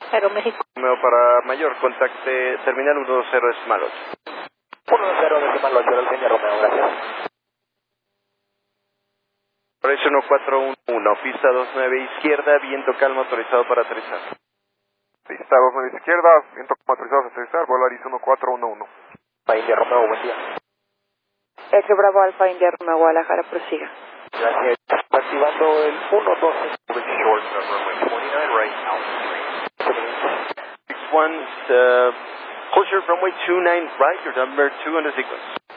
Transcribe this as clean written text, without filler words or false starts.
Aeroméxico. Romeo para mayor, contacte terminal 10 Decimal 8. 10 Decimal 8, Aerolínea Romeo, gracias. Operation 1411, pista 29 izquierda, viento calmo autorizado para aterrizar. Pista 29 izquierda, viento calmo autorizado para aterrizar, vuelo Aris 1411. India Romeo, buen día. Eje Bravo Alfa India Romeo Guadalajara, prosiga. Gracias. Activando el 112. Short, runway 29 right, altitude 61, closure runway 29 right, your number 2 on the sequence.